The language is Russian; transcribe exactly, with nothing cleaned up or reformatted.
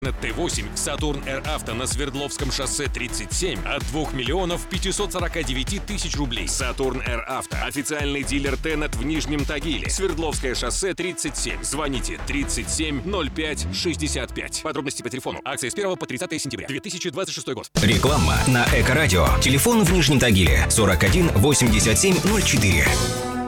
Т восемь Сатурн Р Авто на Свердловском шоссе тридцать семь от двух миллионов пятисот сорока девяти тысяч рублей. Сатурн Р Авто. Официальный дилер Тенет в Нижнем Тагиле. Свердловское шоссе тридцать семь. Звоните тридцать семь ноль пять шестьдесят пять. Подробности по телефону. Акция с первого по тридцатое сентября. две тысячи двадцать шестой год. Реклама на Эко-радио. Телефон в Нижнем Тагиле сорок один восемьдесят семь ноль четыре.